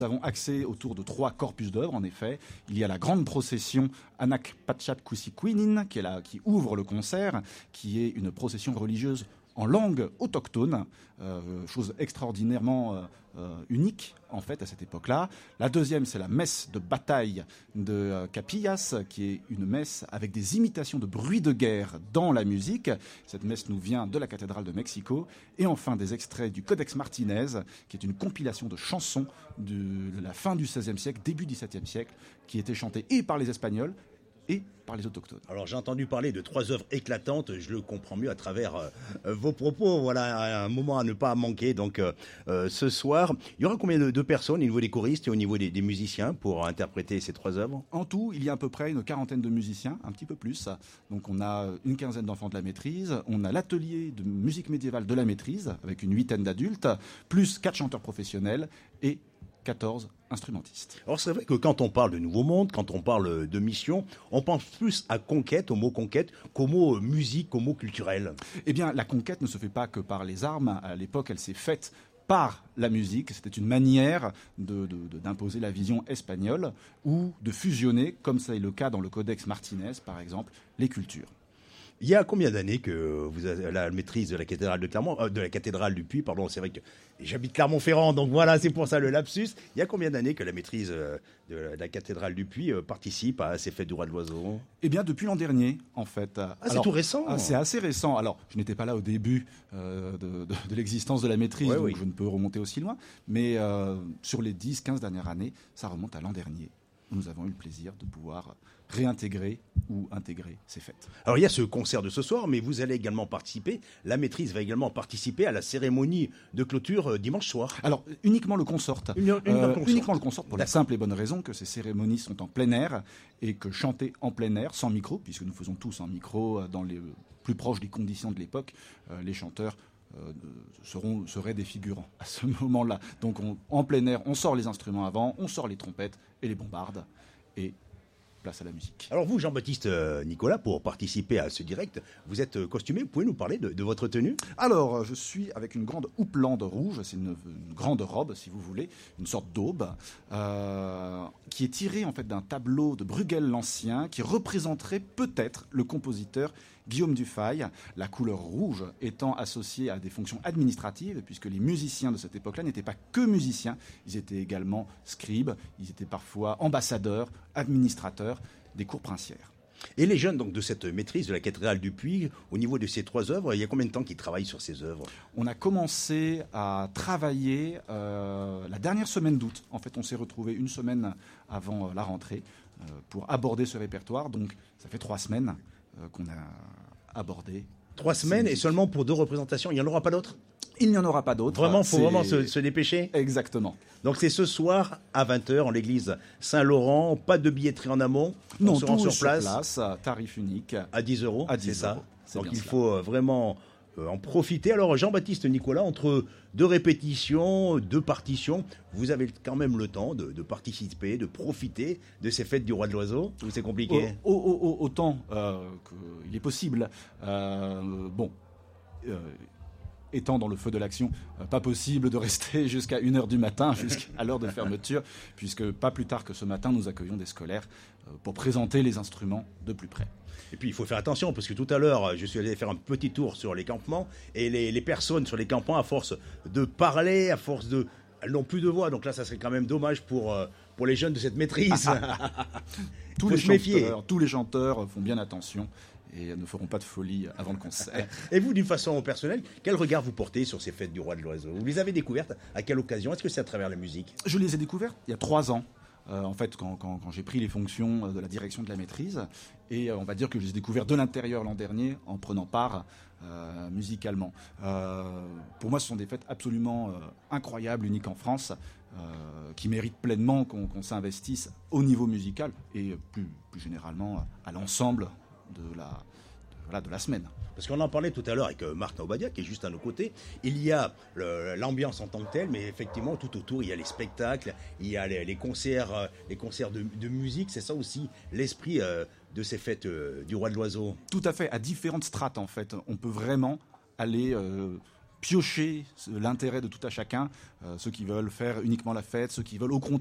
Nous avons axé autour de 3 corpus d'œuvres, en effet. Il y a la grande procession Anak Patchat Kusikwinin, qui ouvre le concert, qui est une procession religieuse en langue autochtone, chose extraordinairement unique en fait à cette époque-là. La deuxième, c'est la messe de bataille de Capillas, qui est une messe avec des imitations de bruits de guerre dans la musique. Cette messe nous vient de la cathédrale de Mexico. Et enfin, des extraits du Codex Martinez, qui est une compilation de chansons de la fin du XVIe siècle, début du XVIIe siècle, qui étaient chantées et par les Espagnols et par les autochtones. Alors j'ai entendu parler de 3 œuvres éclatantes, je le comprends mieux à travers vos propos. Voilà un moment à ne pas manquer. Donc ce soir, il y aura combien de personnes au niveau des choristes et au niveau des musiciens pour interpréter ces 3 œuvres? En tout, il y a à peu près une quarantaine de musiciens, un petit peu plus. Donc on a une quinzaine d'enfants de la maîtrise, on a l'atelier de musique médiévale de la maîtrise avec une 8aine d'adultes, plus 4 chanteurs professionnels et 14 instrumentistes. Alors c'est vrai que quand on parle de Nouveau Monde, quand on parle de mission, on pense plus à conquête, au mot conquête, qu'au mot musique, qu'au mot culturel. Eh bien, la conquête ne se fait pas que par les armes. À l'époque, elle s'est faite par la musique. C'était une manière d'imposer la vision espagnole ou de fusionner, comme c'est le cas dans le Codex Martinez, par exemple, les cultures. Il y a combien d'années que vous avez la maîtrise de la cathédrale de Clermont, de la cathédrale du Puy, pardon, c'est vrai que j'habite Clermont-Ferrand, donc voilà, c'est pour ça le lapsus. Il y a combien d'années que la maîtrise de la cathédrale du Puy participe à ces fêtes du Roi de l'Oiseau? Eh bien, depuis l'an dernier, en fait. Ah, c'est tout récent. C'est assez récent. Alors, je n'étais pas là au début de l'existence de la maîtrise, donc je ne peux remonter aussi loin. Mais sur les 10-15 dernières années, ça remonte à l'an dernier. Nous avons eu le plaisir de pouvoir réintégrer ou intégrer ces fêtes. Alors il y a ce concert de ce soir, mais vous allez également participer, la maîtrise va également participer à la cérémonie de clôture dimanche soir. Alors uniquement le consort. Uniquement le consort pour la simple et bonne raison que ces cérémonies sont en plein air et que chanter en plein air, sans micro, puisque nous faisons tous en micro dans les plus proches des conditions de l'époque, les chanteurs seraient des figurants à ce moment-là. Donc en plein air, on sort les instruments avant, on sort les trompettes et les bombardes et place à la musique. Alors vous, Jean-Baptiste Nicolas, pour participer à ce direct, vous êtes costumé, vous pouvez nous parler de votre tenue? Alors, je suis avec une grande houppelande rouge, c'est une grande robe, si vous voulez, une sorte d'aube, qui est tirée en fait d'un tableau de Bruegel l'Ancien, qui représenterait peut-être le compositeur Guillaume Dufay, la couleur rouge étant associée à des fonctions administratives, puisque les musiciens de cette époque-là n'étaient pas que musiciens, ils étaient également scribes, ils étaient parfois ambassadeurs, administrateurs des cours princières. Et les jeunes donc, de cette maîtrise de la cathédrale du Puy, au niveau de ces 3 œuvres, il y a combien de temps qu'ils travaillent sur ces œuvres? On a commencé à travailler la dernière semaine d'août. En fait, on s'est retrouvés une semaine avant la rentrée pour aborder ce répertoire. Donc, ça fait 3 semaines qu'on a abordé. 3 semaines et seulement pour 2 représentations, il n'y en aura pas d'autres? Il n'y en aura pas d'autres. Vraiment, il faut vraiment se dépêcher? Exactement. Donc c'est ce soir à 20h en l'église Saint-Laurent, pas de billetterie en amont, non, on se rend sur place, tarif unique. À 10 €, c'est ça. Donc il cela. faut vraiment en profiter. Alors Jean-Baptiste Nicolas, entre 2 répétitions, 2 partitions, vous avez quand même le temps de participer, de profiter de ces fêtes du Roi de l'Oiseau, ou c'est compliqué? Autant qu'il est possible. Étant dans le feu de l'action, pas possible de rester jusqu'à 1h du matin, jusqu'à l'heure de fermeture, puisque pas plus tard que ce matin, nous accueillons des scolaires pour présenter les instruments de plus près. Et puis il faut faire attention, parce que tout à l'heure, je suis allé faire un petit tour sur les campements, et les personnes sur les campements, à force de parler, à force de... elles n'ont plus de voix, donc là, ça serait quand même dommage pour les jeunes de cette maîtrise. Tous les chanteurs font bien attention et ne feront pas de folie avant le concert. Et vous, d'une façon personnelle, quel regard vous portez sur ces fêtes du Roi de l'Oiseau? Vous les avez découvertes à quelle occasion? Est-ce que c'est à travers la musique? Je les ai découvertes il y a 3 ans. En fait, quand j'ai pris les fonctions de la direction de la maîtrise, et on va dire que je les ai découvertes de l'intérieur l'an dernier en prenant part musicalement. Pour moi, ce sont des fêtes absolument incroyables, uniques en France, qui méritent pleinement qu'on s'investisse au niveau musical et plus généralement à l'ensemble de la semaine. Parce qu'on en parlait tout à l'heure avec Martin Obadia, qui est juste à nos côtés. Il y a l'ambiance en tant que telle, mais effectivement, tout autour, il y a les spectacles, il y a les concerts de musique. C'est ça aussi l'esprit de ces fêtes du Roi de l'Oiseau. Tout à fait, à différentes strates, en fait. On peut vraiment aller piocher l'intérêt de tout à chacun, ceux qui veulent faire uniquement la fête, ceux qui veulent au contraire